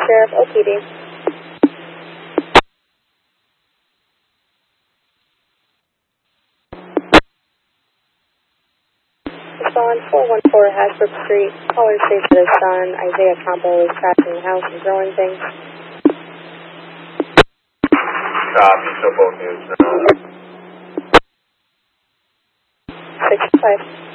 Sheriff, OPD. On 414 Hasbrook Street, caller states that his son, Isaiah Campo, is trashing the house and throwing things. Copy, so both units. 65.